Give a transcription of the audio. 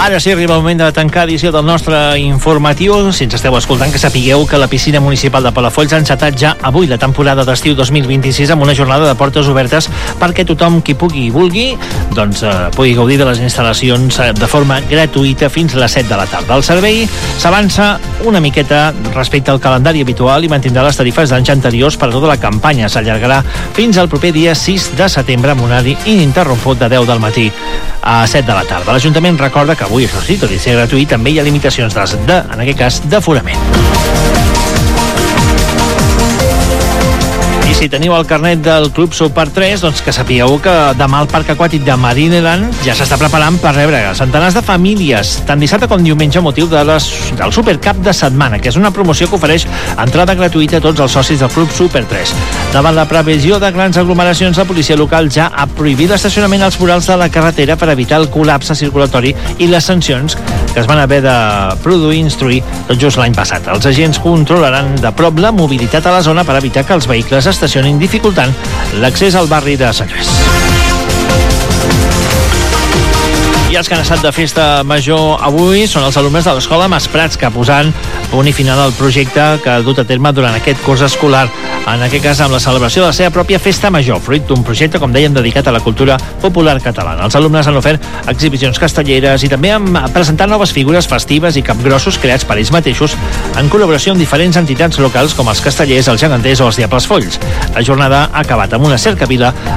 Ara sí, arriba el moment de tancar edició del nostre informatiu. Si ens esteu escoltant, que sapigueu que la piscina municipal de Palafolls ha encetat ja avui la temporada d'estiu 2026 amb una jornada de portes obertes perquè tothom qui pugui i vulgui pugui gaudir de les instal·lacions de forma gratuïta fins a les 7 de la tarda. El servei s'avança una miqueta respecte al calendari habitual i mantindrà les tarifes d'anys anteriors per a tota la campanya. S'allargarà fins al proper dia 6 de setembre amb horari ininterromput de 10 del matí a 7 de la tarda. L'Ajuntament recorda que avui, això sí, tot i ser gratuït, també hi ha limitacions en aquest cas, d'aforament. I si teniu el carnet del Club Super 3, doncs que sapigueu que demà al Parc Aquàtic de Marineland ja s'està preparant per rebre centenars de famílies, tant dissabte com diumenge, a motiu del Supercap de setmana, que és una promoció que ofereix entrada gratuïta a tots els socis del Club Super 3. Davant la previsió de grans aglomeracions, la policia local ja ha prohibit l'estacionament als vorals de la carretera per evitar el col·lapse circulatori i les sancions que es van haver de instruir tot just l'any passat. Els agents controlaran de prop la mobilitat a la zona per evitar que els vehicles estacionin, dificultant l'accés al barri de Sant Lluís. I els que han estat de festa major avui són els alumnes de l'Escola Masprats, que posant punt i final al projecte que ha dut a terme durant aquest curs escolar, en aquest cas amb la celebració de la seva pròpia festa major, fruit d'un projecte, com dèiem, dedicat a la cultura popular catalana. Els alumnes han ofert exhibicions castelleres i també han presentat noves figures festives i capgrossos creats per ells mateixos en col·laboració amb diferents entitats locals com els castellers, els geganters o els diables folls. La jornada ha acabat amb una cercavila